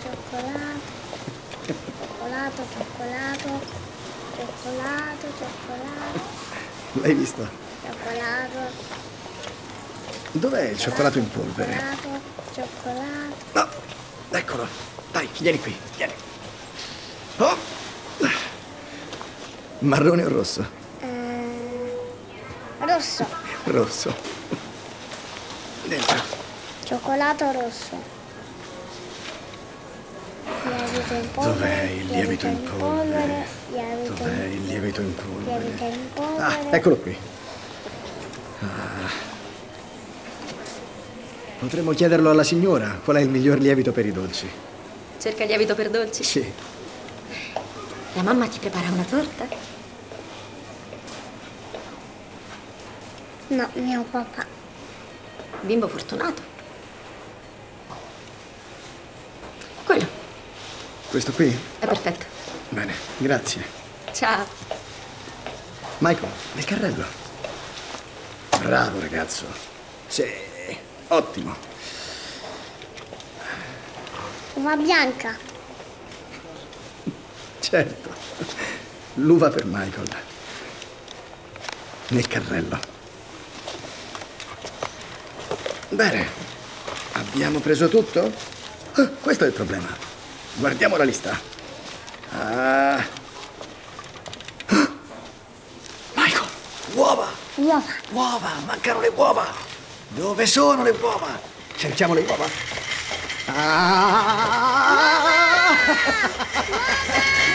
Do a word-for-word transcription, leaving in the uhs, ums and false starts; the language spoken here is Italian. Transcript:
cioccolato, cioccolato, cioccolato, cioccolato, cioccolato, L'hai visto? cioccolato. Dov'è il cioccolato in polvere? Cioccolato, cioccolato. No, eccolo. Dai, vieni qui, vieni. Oh! Marrone o rosso? Eh, rosso, Rosso. Dentro. cioccolato rosso. Lievito in polvere. Dov'è il lievito in polvere? Lievito Dov'è in il lievito in lievito polvere? in polvere. Ah, eccolo qui. Ah. Potremmo chiederlo alla signora qual è il miglior lievito per i dolci. Cerca lievito per dolci? Sì. La mamma ti prepara una torta? No, mio papà. Bimbo fortunato. Quello, Questo qui? è perfetto. Bene, grazie. Ciao. Michael, nel carrello. Bravo ragazzo. Sì, ottimo. Uva bianca. Certo. L'uva per Michael. Nel carrello. Bene. Abbiamo preso tutto? Ah, questo è il problema. Guardiamo la lista. Ah. Ah. Michael, uova! Uova. Uova! Mancano le uova! Dove sono le uova? Cerchiamo le uova. Ah!